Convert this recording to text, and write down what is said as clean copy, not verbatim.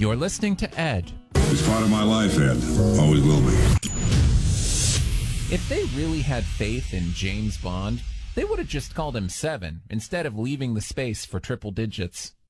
You're listening to Ed. It's part of my life, Ed. Always will be. If they really had faith in James Bond, they would have just called him 7 instead of leaving the space for triple digits.